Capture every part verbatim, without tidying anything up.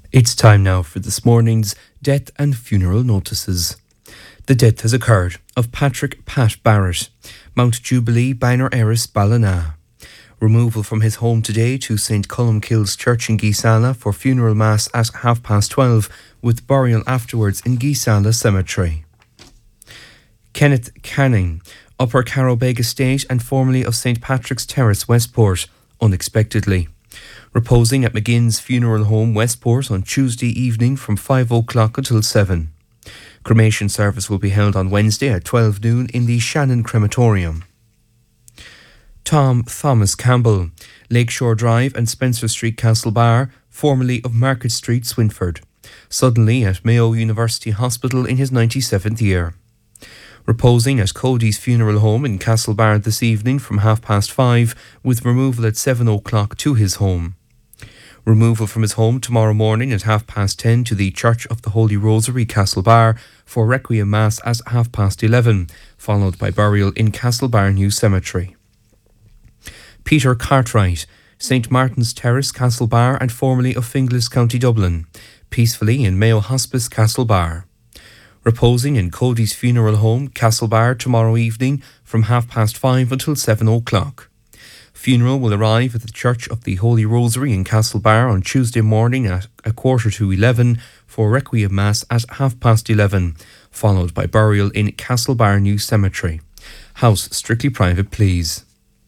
It's time now for this morning's death and funeral notices. The death has occurred of Patrick Pat Barrett, Mount Jubilee Banner Eris Ballina. Removal from his home today to Saint Columkille's Church in Geesala for funeral mass at half past twelve, with burial afterwards in Geesala Cemetery. Kenneth Canning, Upper Carrowbeg Estate and formerly of Saint Patrick's Terrace, Westport, unexpectedly. Reposing at McGinn's Funeral Home, Westport, on Tuesday evening from five o'clock until seven. Cremation service will be held on Wednesday at twelve noon in the Shannon Crematorium. Tom Thomas Campbell, Lakeshore Drive and Spencer Street, Castlebar, formerly of Market Street, Swinford, suddenly at Mayo University Hospital in his ninety-seventh year. Reposing at Cody's Funeral Home in Castlebar this evening from half past five, with removal at seven o'clock to his home. Removal from his home tomorrow morning at half past ten to the Church of the Holy Rosary, Castlebar, for Requiem Mass at half past eleven, followed by burial in Castlebar New Cemetery. Peter Cartwright, Saint Martin's Terrace, Castlebar, and formerly of Finglas, County Dublin, peacefully in Mayo Hospice, Castlebar. Reposing in Cody's Funeral Home, Castlebar, tomorrow evening from half past five until seven o'clock. Funeral will arrive at the Church of the Holy Rosary in Castlebar on Tuesday morning at a quarter to eleven for Requiem Mass at half past eleven, followed by burial in Castlebar New Cemetery. House strictly private, please.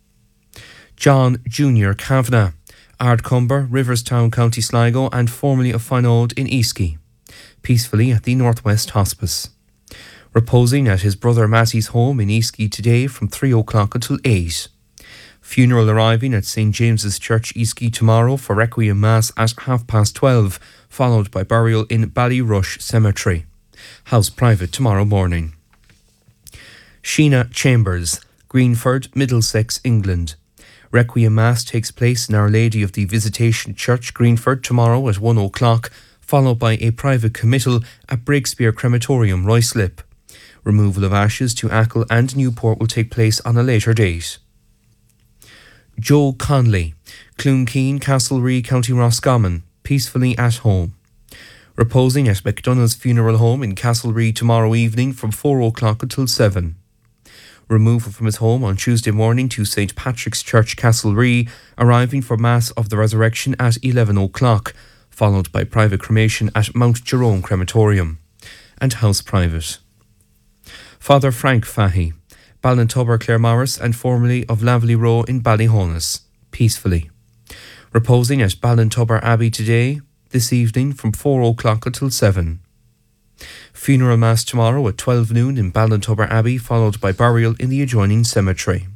John Junior Kavanagh, Ardcumber, Riverstown, County Sligo, and formerly of Finod in Easky, peacefully at the Northwest Hospice. Reposing at his brother Matty's home in Easky today from three o'clock until eight. Funeral arriving at Saint James's Church, Easky, tomorrow for Requiem Mass at half past twelve, followed by burial in Ballyrush Cemetery. House private tomorrow morning. Sheena Chambers, Greenford, Middlesex, England. Requiem Mass takes place in Our Lady of the Visitation Church, Greenford, tomorrow at one o'clock, followed by a private committal at Breakspear Crematorium, Ruislip. Removal of ashes to Achill and Newport will take place on a later date. Joe Conley, Cloonkeen, Castlereagh, County Roscommon, peacefully at home. Reposing at McDonough's Funeral Home in Castlereagh tomorrow evening from four o'clock until seven. Removal from his home on Tuesday morning to Saint Patrick's Church, Castlereagh, arriving for Mass of the Resurrection at eleven o'clock, followed by private cremation at Mount Jerome Crematorium. And house private. Father Frank Fahy, Ballintubber, Claremorris, and formerly of Laverley Row in Ballyhonus, peacefully. Reposing at Ballintubber Abbey today, this evening from four o'clock until seven. Funeral Mass tomorrow at twelve noon in Ballintubber Abbey, followed by burial in the adjoining cemetery.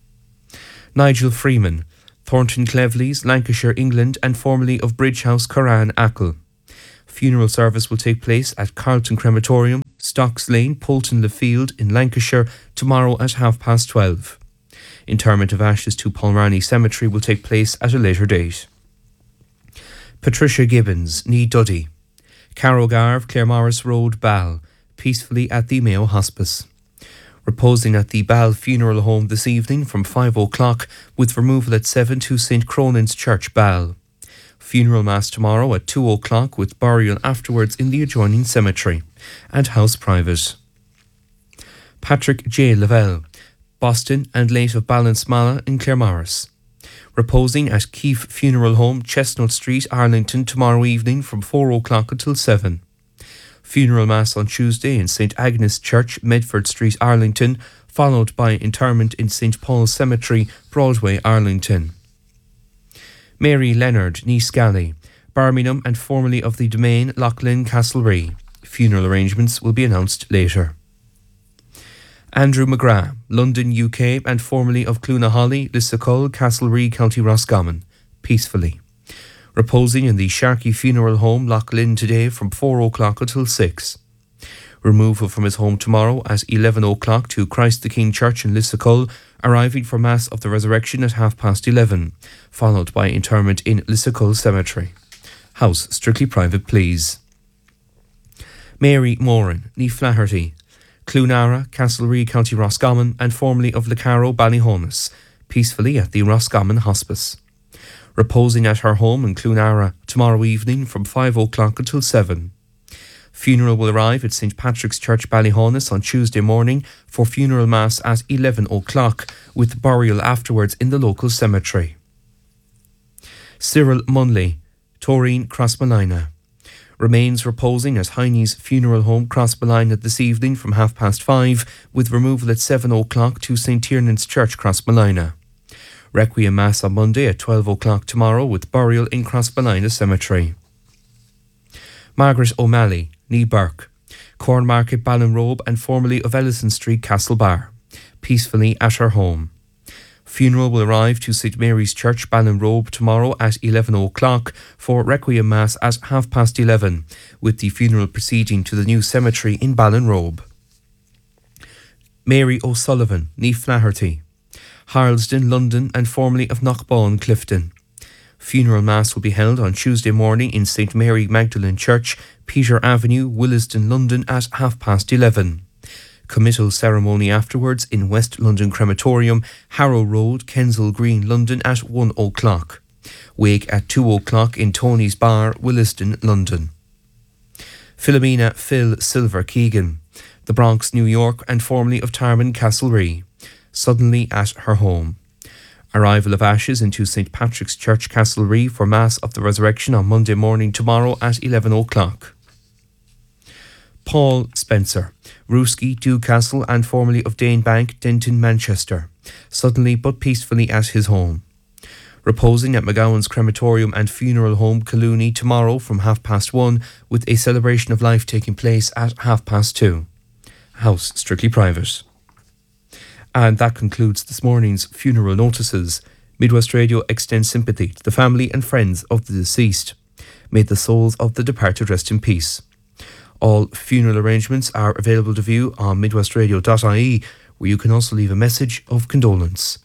Nigel Freeman, Thornton Cleveleys, Lancashire, England, and formerly of Bridgehouse, Curran, Achill. Funeral service will take place at Carlton Crematorium, Stocks Lane, Poulton Le Field in Lancashire tomorrow at half past twelve. Interment of ashes to Polrani Cemetery will take place at a later date. Patricia Gibbons, Nee Duddy, Carrogarve, Claremorris Road, Ball, peacefully at the Mayo Hospice. Reposing at the Ball Funeral Home this evening from five o'clock, with removal at seven to Saint Cronan's Church, Ball. Funeral Mass tomorrow at two o'clock, with burial afterwards in the adjoining cemetery. And house private. Patrick J. Lavelle, Boston and late of Ballinsmala in Claremorris. Reposing at Keefe Funeral Home, Chestnut Street, Arlington, tomorrow evening from four o'clock until seven. Funeral Mass on Tuesday in Saint Agnes Church, Medford Street, Arlington, followed by interment in Saint Paul's Cemetery, Broadway, Arlington. Mary Leonard, Neescally, Birmingham and formerly of the Domain, Loughlin, Castlereagh. Funeral arrangements will be announced later. Andrew McGrath, London, U K, and formerly of Cloonahally, Lissacull, Castlereagh, County Roscommon, peacefully. Reposing in the Sharkey Funeral Home, Loughlin, today from four o'clock until six. Removal from his home tomorrow at eleven o'clock to Christ the King Church in Lissacull, arriving for Mass of the Resurrection at half past eleven, followed by interment in Lissacull Cemetery. House strictly private, please. Mary Moran, Nee Flaherty, Cloonara, Castlereagh, County Roscommon, and formerly of Lecaro, Ballyhonus, peacefully at the Roscommon Hospice. reposing at her home in Clonara tomorrow evening from five o'clock until seven. Funeral will arrive at Saint Patrick's Church, Ballyhonus on Tuesday morning for funeral mass at eleven o'clock, with burial afterwards in the local cemetery. Cyril Munley, Toreen, Crossmolina. Remains reposing at Heine's Funeral Home, Crossmolina this evening from half past five, with removal at seven o'clock to Saint Tiernan's Church, Crossmolina. Requiem Mass on Monday at twelve o'clock tomorrow, with burial in Crossmolina Cemetery. Margaret O'Malley, Nee Burke, Cornmarket, Ballinrobe and formerly of Ellison Street, Castlebar, peacefully at her home. Funeral will arrive to Saint Mary's Church, Ballinrobe tomorrow at eleven o'clock for Requiem Mass at half past eleven, with the funeral proceeding to the new cemetery in Ballinrobe. Mary O'Sullivan, Nee Flaherty, Harlesden, London and formerly of Knockbawn, Clifton. Funeral Mass will be held on Tuesday morning in Saint Mary Magdalene Church, Peter Avenue, Williston, London at half past eleven. Committal ceremony afterwards in West London Crematorium, Harrow Road, Kensal Green, London at one o'clock. Wake at two o'clock in Tony's Bar, Williston, London. Philomena Phil Silver Keegan, the Bronx, New York and formerly of Tarman, Castlerea, suddenly at her home. Arrival of ashes into Saint Patrick's Church, Castlerea for Mass of the Resurrection on Monday morning tomorrow at eleven o'clock. Paul Spencer, Rooski, Dewcastle and formerly of Danebank, Denton, Manchester, suddenly but peacefully at his home. Reposing at McGowan's Crematorium and Funeral Home, Collooney tomorrow from half past one, with a celebration of life taking place at half past two. House strictly private. And that concludes this morning's funeral notices. Midwest Radio extends sympathy to the family and friends of the deceased. May the souls of the departed rest in peace. All funeral arrangements are available to view on midwestradio dot I E, where you can also leave a message of condolence.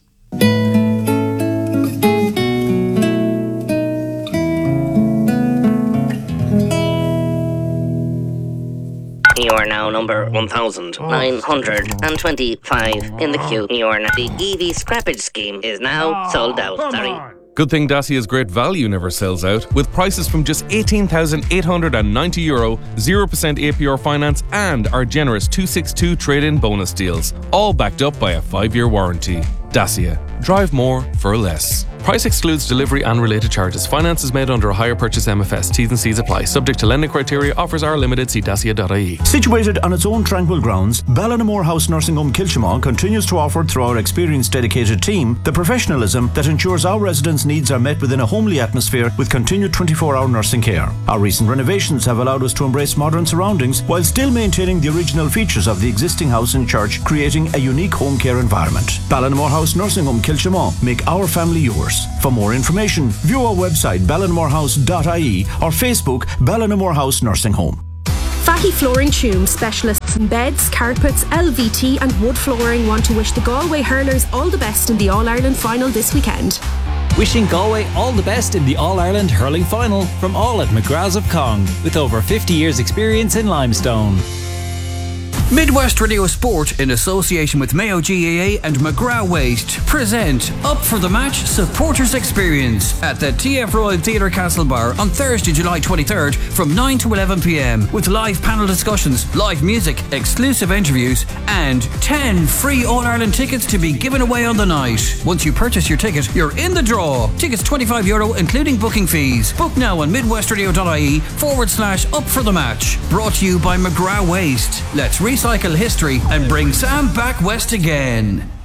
You are now number one thousand nine hundred twenty-five in the queue. You are now. The E V scrappage scheme is now sold out. Sorry. Good thing Dacia's great value never sells out, with prices from just eighteen thousand eight hundred ninety euro, zero percent A P R finance and our generous two sixty-two trade-in bonus deals, all backed up by a five-year warranty. Dacia. Drive more for less. Price excludes delivery and related charges. Finance is made under a hire purchase M F S. T's and C's apply. Subject to lending criteria. Offers are limited. See dacia dot I E. Situated on its own tranquil grounds, Ballinamore House Nursing Home Kilchimau continues to offer, through our experienced dedicated team, the professionalism that ensures our residents' needs are met within a homely atmosphere with continued twenty-four hour nursing care. Our recent renovations have allowed us to embrace modern surroundings while still maintaining the original features of the existing house and church, creating a unique home care environment. Ballinamore House Nursing Home Kilchimau. Make our family yours. For more information, view our website ballinamore house dot I E or Facebook Ballinamore House Nursing Home. Fahy Flooring Tume, specialists in beds, carpets, L V T and wood flooring, want to wish the Galway hurlers all the best in the All-Ireland final this weekend. Wishing Galway all the best in the All-Ireland hurling final from all at McGrath's of Cong, with over fifty years experience in limestone. Midwest Radio Sport, in association with Mayo G A A and McGrath Waste, present Up for the Match Supporters Experience at the T F Royal Theatre Castlebar on Thursday, July twenty-third from nine to eleven p m, with live panel discussions, live music, exclusive interviews and ten free All-Ireland tickets to be given away on the night. Once you purchase your ticket, you're in the draw. Tickets twenty-five euro including booking fees. Book now on midwestradio dot I E forward slash up for the match. Brought to you by McGrath Waste. Let's recycle history and bring Sam back west again.